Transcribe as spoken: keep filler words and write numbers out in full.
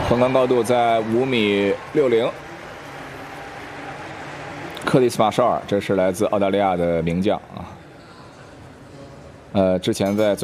横杆高度在五米六零。克里斯马绍尔，这是来自澳大利亚的名将啊。呃，之前在